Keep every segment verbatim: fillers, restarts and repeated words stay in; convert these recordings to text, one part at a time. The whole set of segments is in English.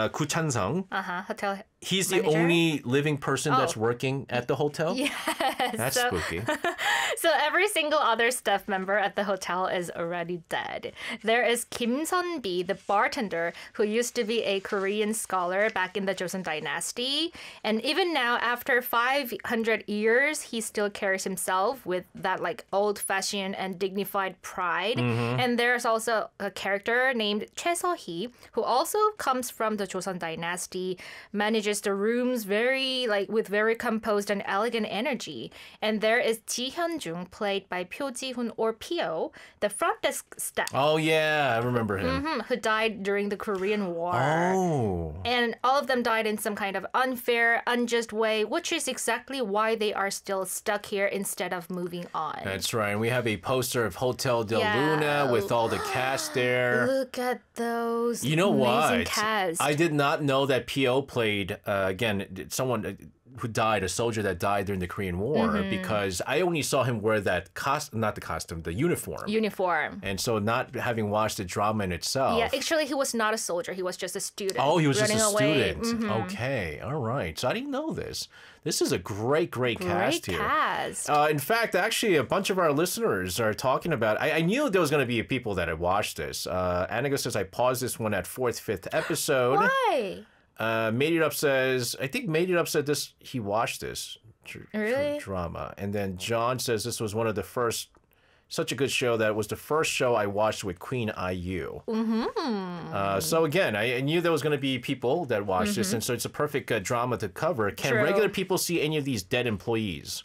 uh, Koo Chan-sung. Uh-huh. Hotel He's manager. the only living person Oh. that's working at the hotel? Yes. That's so, spooky. so every single other staff member at the hotel is already dead. There is Kim Sun-bi, the bartender, who used to be a Korean scholar back in the Joseon Dynasty. And even now, after five hundred years, he still carries himself with that like old-fashioned and dignified pride. Mm-hmm. And there's also a character named Choi So-hee, who also comes from the Joseon Dynasty, manages the rooms very like with very composed and elegant energy. And there is Ji Hyun-jung, played by Pyo Ji-hoon or Pio, the front desk staff. Oh, yeah, I remember him. Mhm, who died during the Korean War. Oh. And all of them died in some kind of unfair, unjust way, which is exactly why they are still stuck here instead of moving on. That's right. And we have a poster of Hotel Del Yeah. Luna with all the cast there. Look at those You know amazing what? cast. I did not know that P O played, uh, again, someone uh, who died, a soldier that died during the Korean War, Mm-hmm. because I only saw him wear that costume, not the costume, the uniform. Uniform. And so not having watched the drama in itself. Yeah, actually, he was not a soldier. He was just a student. Oh, he was just a running away. student. Mhm. Okay, all right. So I didn't know this. This is a great, great, Great cast here. cast. Uh, in fact, actually, a bunch of our listeners are talking about. I, I knew there was going to be people that had watched this. Uh, Anaga says I paused this one at fourth, fifth episode. Why? Uh, Made It Up says I think Made It Up said this. He watched this tr- tr- Really? drama, and then John says this was one of the first. Such a good show that it was the first show I watched with Queen I U. Mm-hmm. Uh, so again, I, I knew there was going to be people that watched this, and so it's a perfect uh, drama to cover. Can True. regular people see any of these dead employees?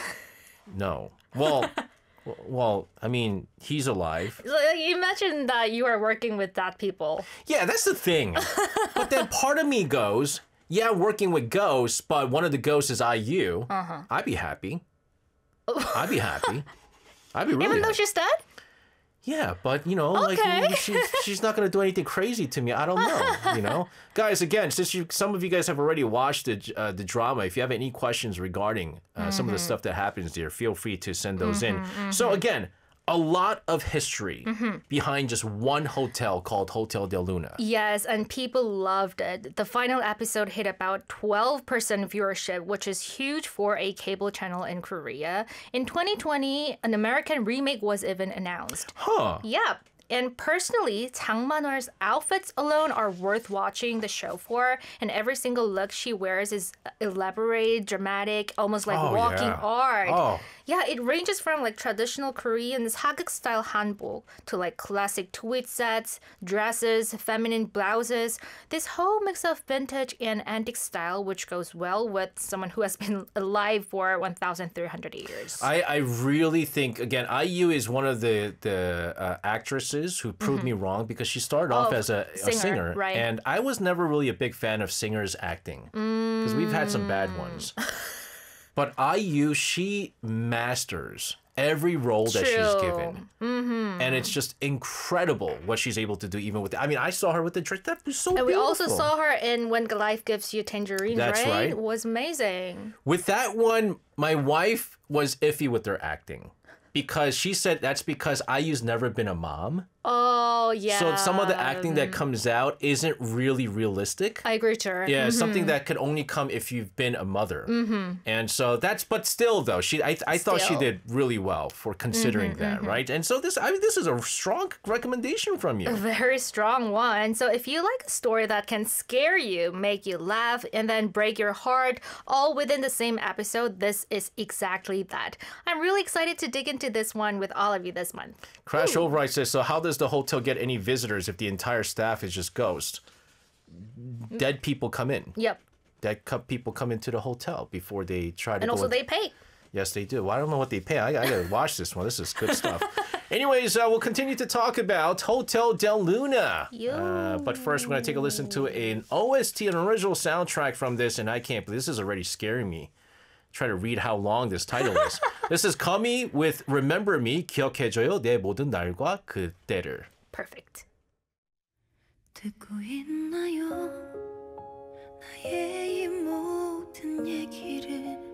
No. Well, w- well, I mean, he's alive. So, like, imagine that you are working with that people. Yeah, that's the thing. But then part of me goes, yeah, working with ghosts, but one of the ghosts is I U. Uh-huh. I'd be happy. I'd be happy. I'd be really Even though happy. she's dead? Yeah, but you know, Okay. like she, she's not gonna do anything crazy to me. I don't know. You know, guys. Again, since you, some of you guys have already watched the uh, the drama, if you have any questions regarding uh, mm-hmm. some of the stuff that happens there, feel free to send those mm-hmm, in. Mm-hmm. So again, a lot of history mm-hmm. behind just one hotel called Hotel Del Luna. Yes, and people loved it. The final episode hit about twelve percent viewership, which is huge for a cable channel in Korea. In twenty twenty, an American remake was even announced. Huh? Yep. And personally, Chang Man-hwa's outfits alone are worth watching the show for. And every single look she wears is elaborate, dramatic, almost like Oh, walking yeah. art. Oh. Yeah, it ranges from like traditional Korean sageuk-style hanbok to like classic tweed sets, dresses, feminine blouses. This whole mix of vintage and antique style, which goes well with someone who has been alive for one thousand three hundred years. I, I really think, again, I U is one of the, the uh, actresses who proved me wrong because she started off Oh, as a, a singer, singer. right. And I was never really a big fan of singers acting because we've had some bad ones. But I U, she masters every role that she's True. given. Mm-hmm. And it's just incredible what she's able to do even with, I mean, I saw her with the dress. That was so And we beautiful. also saw her in When Life Gives You Tangerine, That's right? right. It was amazing. With that one, my wife was iffy with their acting because she said that's because I U's never been a mom. Oh, yeah. So some of the acting that comes out isn't really realistic. I agree to her. Yeah, something that could only come if you've been a mother. Mm-hmm. And so that's, but still though, she I, I thought she Still. did really well for considering Mm-hmm, that, right? And so this, I mean, this is a strong recommendation from you. A very strong one. So if you like a story that can scare you, make you laugh, and then break your heart all within the same episode, this is exactly that. I'm really excited to dig into this one with all of you this month. Crash Override says, so how does the hotel get any visitors if the entire staff is just ghosts? Dead people come in. Yep. Dead co- people come into the hotel before they try to And go also in. they pay. Yes, they do. Well, I don't know what they pay. I, I gotta watch this one. This is good stuff. Anyways, uh, we'll continue to talk about Hotel Del Luna. Uh, but first, we're gonna take a listen to an O S T, an original soundtrack from this, and I can't believe this is already scaring me. Try to read how long this title is. This is Kami with Remember Me, 기억해줘요 내 모든 날과 그때를. Perfect. 듣고 있나요? 나의 이 모든 얘기를